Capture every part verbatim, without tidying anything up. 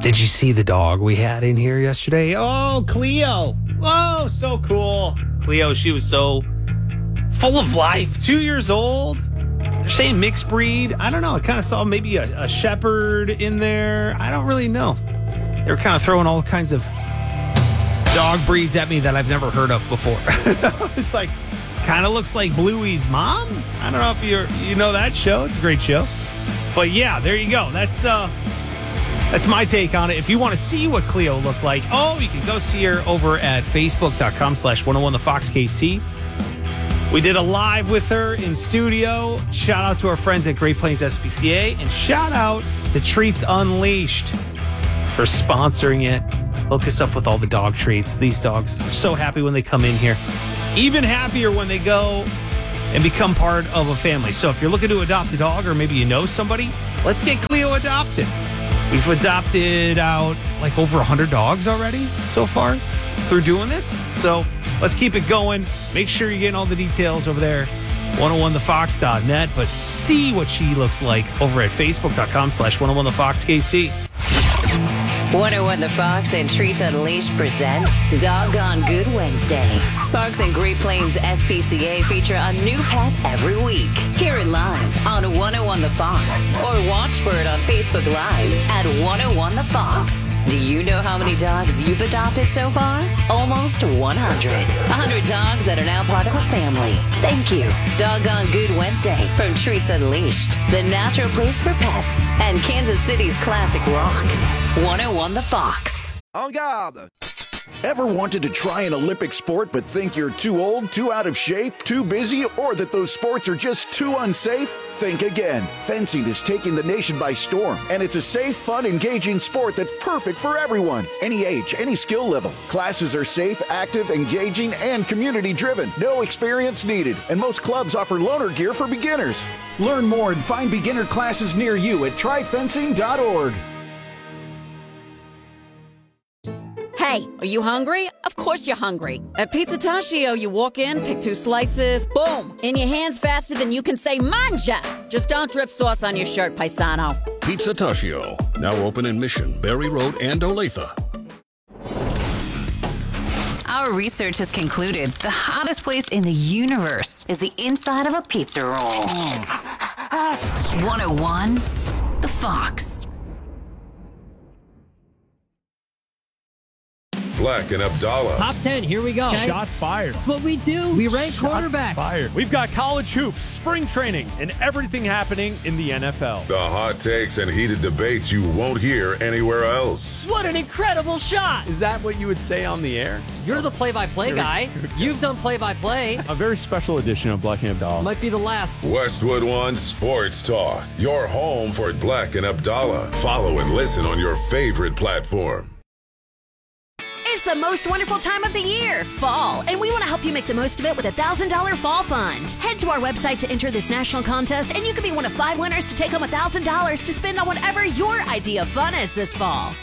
Did you see the dog we had in here yesterday? Oh, Cleo. Oh, so cool. Cleo, she was so full of life. Two years old. They're saying mixed breed. I don't know. I kind of saw maybe a, a shepherd in there. I don't really know. They were kind of throwing all kinds of dog breeds at me that I've never heard of before. It's like, kind of looks like Bluey's mom. I don't know if you you know that show. It's a great show. But yeah, there you go. That's uh, that's my take on it. If you want to see what Cleo looked like, oh, you can go see her over at facebook.com slash 101 the Fox KC. We did a live with her in studio. Shout out to our friends at Great Plains S P C A. And shout out to Treats Unleashed for sponsoring it. Hook us up with all the dog treats. These dogs are so happy when they come in here. Even happier when they go and become part of a family. So if you're looking to adopt a dog, or maybe you know somebody, let's get Cleo adopted. We've adopted out like over one hundred dogs already so far through doing this. So let's keep it going. Make sure you're getting all the details over there, one oh one the fox dot net. But see what she looks like over at facebook.com slash 101 the Fox KC. one oh one The Fox and Treats Unleashed present Doggone Good Wednesday. Sparks and Great Plains S P C A feature a new pet every week. Hear it live on one oh one The Fox or watch for it on Facebook Live at one oh one The Fox. Do you know how many dogs you've adopted so far? Almost one hundred. one hundred dogs that are now part of a family. Thank you. Doggone Good Wednesday from Treats Unleashed, the natural place for pets, and Kansas City's classic rock. one oh one The Fox. En garde! Ever wanted to try an Olympic sport but think you're too old, too out of shape, too busy, or that those sports are just too unsafe? Think again. Fencing is taking the nation by storm, and it's a safe, fun, engaging sport that's perfect for everyone. Any age, any skill level. Classes are safe, active, engaging, and community-driven. No experience needed, and most clubs offer loaner gear for beginners. Learn more and find beginner classes near you at try fencing dot org. Hey, are you hungry? Of course you're hungry. At Pizza Tashio, you walk in, pick two slices, boom, in your hands faster than you can say manja. Just don't drip sauce on your shirt, paisano. Pizza Tashio, now open in Mission, Berry Road, and Olathe. Our research has concluded the hottest place in the universe is the inside of a pizza roll. one oh one The Fox. Black and Abdallah. Top ten, here we go. Okay. Shots fired. That's what we do. We rank Shots quarterbacks. Fired. We've got college hoops, spring training, and everything happening in the N F L. The hot takes and heated debates you won't hear anywhere else. What an incredible shot. Is that what you would say on the air? You're the play-by-play guy. You've done play-by-play. A very special edition of Black and Abdallah. Might be the last. Westwood One Sports Talk. Your home for Black and Abdallah. Follow and listen on your favorite platform. It's the most wonderful time of the year, fall, and we want to help you make the most of it with a one thousand dollars Fall Fund. Head to our website to enter this national contest, and you could be one of five winners to take home one thousand dollars to spend on whatever your idea of fun is this fall.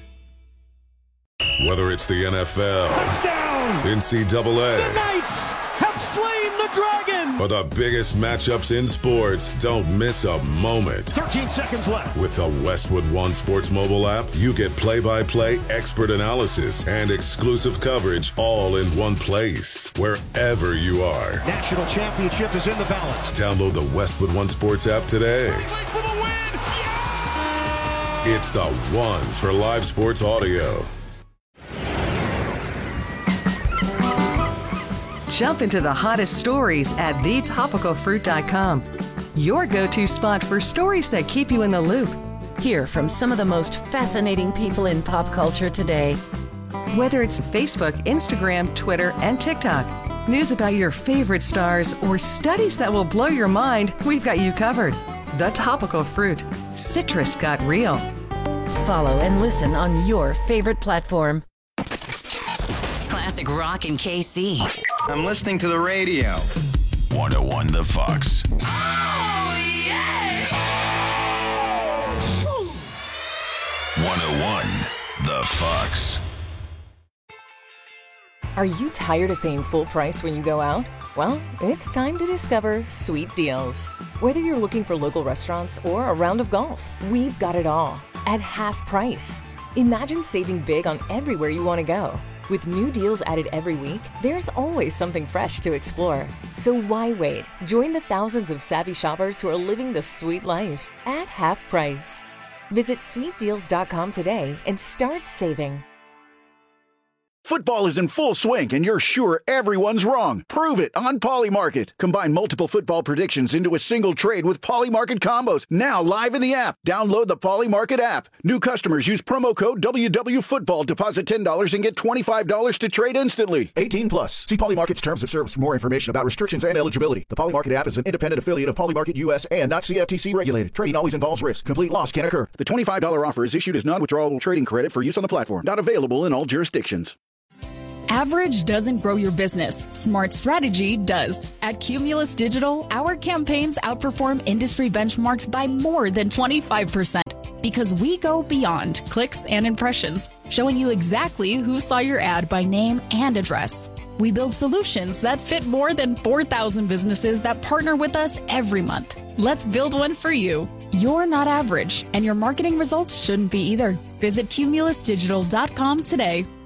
Whether it's the N F L, Touchdown! N C double A, The Knights have slain the dragon! or the biggest matchups in sports, don't miss a moment. thirteen seconds left. With the Westwood One Sports mobile app, you get play-by-play, expert analysis, and exclusive coverage all in one place, wherever you are. National championship is in the balance. Download the Westwood One Sports app today. For the win! Yeah! It's the one for live sports audio. Jump into the hottest stories at the topical fruit dot com. Your go-to spot for stories that keep you in the loop. Hear from some of the most fascinating people in pop culture today. Whether it's Facebook, Instagram, Twitter, and TikTok, news about your favorite stars, or studies that will blow your mind, we've got you covered. The Topical Fruit. Citrus got real. Follow and listen on your favorite platform. Classic rock in K C. I'm listening to the radio. one oh one The Fox. Oh, yeah! one oh one The Fox. Are you tired of paying full price when you go out? Well, it's time to discover Sweet Deals. Whether you're looking for local restaurants or a round of golf, we've got it all at half price. Imagine saving big on everywhere you want to go. With new deals added every week, there's always something fresh to explore. So why wait? Join the thousands of savvy shoppers who are living the sweet life at half price. Visit sweet deals dot com today and start saving. Football is in full swing, and you're sure everyone's wrong. Prove it on Polymarket. Combine multiple football predictions into a single trade with Polymarket combos. Now live in the app. Download the Polymarket app. New customers use promo code W W Football. Deposit ten dollars and get twenty-five dollars to trade instantly. eighteen plus. See Polymarket's terms of service for more information about restrictions and eligibility. The Polymarket app is an independent affiliate of Polymarket U S and not C F T C regulated. Trading always involves risk. Complete loss can occur. The twenty-five dollars offer is issued as non-withdrawable trading credit for use on the platform. Not available in all jurisdictions. Average doesn't grow your business. Smart strategy does. At Cumulus Digital, our campaigns outperform industry benchmarks by more than twenty-five percent because we go beyond clicks and impressions, showing you exactly who saw your ad by name and address. We build solutions that fit more than four thousand businesses that partner with us every month. Let's build one for you. You're not average, and your marketing results shouldn't be either. Visit cumulus digital dot com today.